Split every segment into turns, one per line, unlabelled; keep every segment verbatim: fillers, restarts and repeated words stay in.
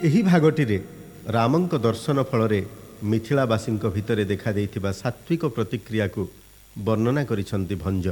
ଏହି ଭାଗଟିରେ ରାମଙ୍କ ଦର୍ଶନ ଫଳରେ ମିଥିଳାବାସୀଙ୍କ ଭିତରେ ଦେଖାଦେଇଥିବା ସାତ୍ବିକ ପ୍ରତିକ୍ରିୟାକୁ ବର୍ଣ୍ଣନା କରିଛନ୍ତି ଭଞ୍ଜ।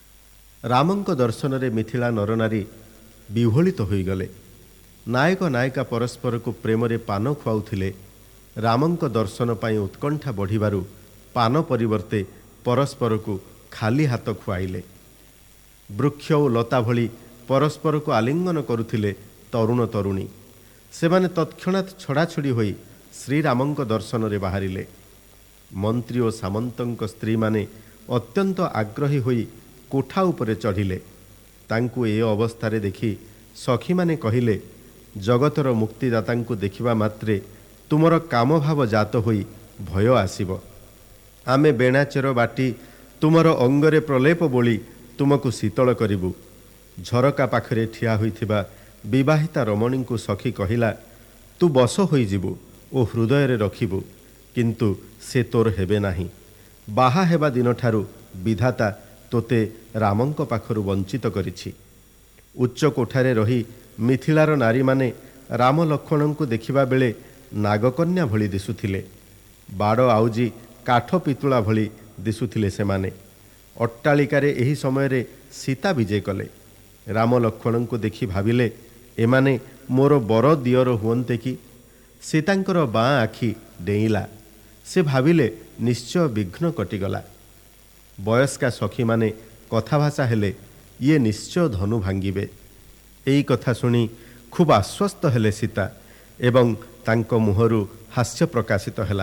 ରାମଙ୍କ ଦର୍ଶନରେ ମିଥିଳା ନରନାରୀ ବିହ୍ୱଳିତ ହୋଇଗଲେ। ନାୟକ ନାୟିକା ପରସ୍ପରକୁ ପ୍ରେମରେ ପାନ ଖୁଆଉଥିଲେ। ରାମଙ୍କ ଦର୍ଶନ ପାଇଁ ଉତ୍କଣ୍ଠା ବଢ଼ିବାରୁ ପାନ ପରିବର୍ତ୍ତେ ପରସ୍ପରକୁ ଖାଲି ହାତ ଖୁଆଇଲେ। ବୃକ୍ଷ ଓ ଲତା ଭଳି ପରସ୍ପରକୁ ଆଲିଙ୍ଗନ କରୁଥିଲେ ତରୁଣ ତରୁଣୀ। ସେମାନେ ତତ୍କ୍ଷଣାତ୍ ଛଡ଼ାଛଡ଼ି ହୋଇ ଶ୍ରୀରାମଙ୍କ ଦର୍ଶନରେ ବାହାରିଲେ। ମନ୍ତ୍ରୀ ଓ ସାମନ୍ତଙ୍କ ସ୍ତ୍ରୀମାନେ ଅତ୍ୟନ୍ତ ଆଗ୍ରହୀ ହୋଇ କୋଠା ଉପରେ ଚଢ଼ିଲେ। ତାଙ୍କୁ ଏ ଅବସ୍ଥାରେ ଦେଖି ସଖୀମାନେ କହିଲେ, ଜଗତର ମୁକ୍ତିଦାତାଙ୍କୁ ଦେଖିବା ମାତ୍ରେ ତୁମର କାମଭାବ ଜାତ ହୋଇ ଭୟ ଆସିବ। ଆମେ ବେଣାଚେର ବାଟି ତୁମର ଅଙ୍ଗରେ ପ୍ରଲେପ ବୋଳି ତୁମକୁ ଶୀତଳ କରିବୁ। ଝରକା ପାଖରେ ଠିଆ ହୋଇଥିବା ବିବାହିତା ରମଣୀଙ୍କୁ ସଖୀ କହିଲା, ତୁ ବଶ ହୋଇଯିବୁ ଓ ହୃଦୟରେ ରଖିବୁ, କିନ୍ତୁ ସେ ତୋର ହେବେ ନାହିଁ। ବାହା ହେବା ଦିନଠାରୁ ବିଧାତା ତୋତେ ରାମଙ୍କ ପାଖରୁ ବଞ୍ଚିତ କରିଛି। ଉଚ୍ଚ କୋଠାରେ ରହି ମିଥିଳାର ନାରୀମାନେ ରାମ ଲକ୍ଷ୍ମଣଙ୍କୁ ଦେଖିବା ବେଳେ ନାଗକନ୍ୟା ଭଳି ଦିଶୁଥିଲେ। ବାଡ଼ ଆଉଜି କାଠ ପିତୁଳା ଭଳି ଦିଶୁଥିଲେ ସେମାନେ। ଅଟ୍ଟାଳିକାରେ ଏହି ସମୟରେ ସୀତା ବିଜେ କଲେ। ରାମ ଲକ୍ଷ୍ମଣଙ୍କୁ ଦେଖି ଭାବିଲେ, ଏମାନେ ମୋର ବର ଦିଅର ହୁଅନ୍ତେ କି? ସୀତାଙ୍କର ବାଁ ଆଖି ଡେଇଁଲା। ସେ ଭାବିଲେ ନିଶ୍ଚୟ ବିଘ୍ନ କଟିଗଲା। ବୟସ୍କା ସଖୀମାନେ କଥାଭାଷା ହେଲେ, ଇଏ ନିଶ୍ଚୟ ଧନୁ ଭାଙ୍ଗିବେ। ଏଇ କଥା ଶୁଣି ଖୁବ୍ ଆଶ୍ୱସ୍ତ ହେଲେ ସୀତା ଏବଂ ତାଙ୍କ ମୁହଁରୁ ହାସ୍ୟ ପ୍ରକାଶିତ ହେଲା।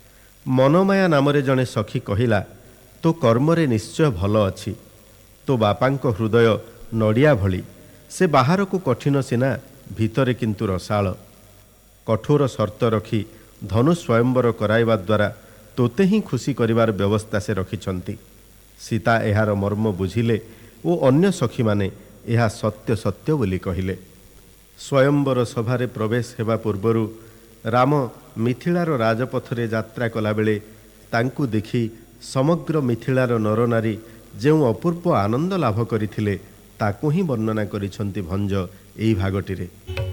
ମନମାୟା ନାମରେ ଜଣେ ସଖୀ କହିଲା, ତୋ କର୍ମରେ ନିଶ୍ଚୟ ଭଲ ଅଛି। ତୋ ବାପାଙ୍କ ହୃଦୟ ନଡ଼ିଆ ଭଳି। ସେ ବାହାରକୁ କଠିନ ସିନା, ଭିତରେ କିନ୍ତୁ ରସାଳ। କଠୋର ସର୍ତ୍ତ ରଖି ଧନୁ ସ୍ୱୟମ୍ବର କରାଇବା ଦ୍ୱାରା ତୋତେ ହିଁ ଖୁସି କରିବାର ବ୍ୟବସ୍ଥା ସେ ରଖିଛନ୍ତି। ସୀତା ଏହାର ମର୍ମ ବୁଝିଲେ ଓ ଅନ୍ୟ ସଖୀମାନେ ଏହା ସତ୍ୟ ସତ୍ୟ ବୋଲି କହିଲେ। ସ୍ୱୟମ୍ବର ସଭାରେ ପ୍ରବେଶ ହେବା ପୂର୍ବରୁ ରାମ ମିଥିଳାର ରାଜପଥରେ ଯାତ୍ରା କଲାବେଳେ ତାଙ୍କୁ ଦେଖି ସମଗ୍ର ମିଥିଳାର ନରନାରୀ ଯେଉଁ ଅପୂର୍ବ ଆନନ୍ଦ ଲାଭ କରିଥିଲେ ତାକୁ ହିଁ ବର୍ଣ୍ଣନା କରିଛନ୍ତି ଭଞ୍ଜ ଏହି ଭାଗଟିରେ।